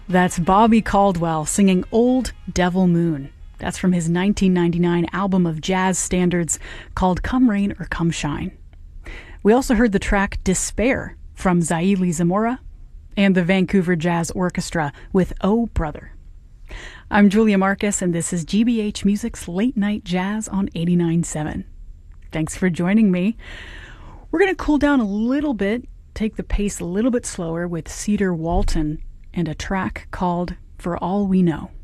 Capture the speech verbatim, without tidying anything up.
That's Bobby Caldwell singing Old Devil Moon. That's from his nineteen ninety-nine album of jazz standards called Come Rain or Come Shine. We also heard the track Despair from Zaili Zamora and the Vancouver Jazz Orchestra with Oh Brother. I'm Julia Marcus, and this is G B H Music's Late Night Jazz on eighty-nine point seven. Thanks for joining me. We're going to cool down a little bit, take the pace a little bit slower with Cedar Walton and a track called For All We Know.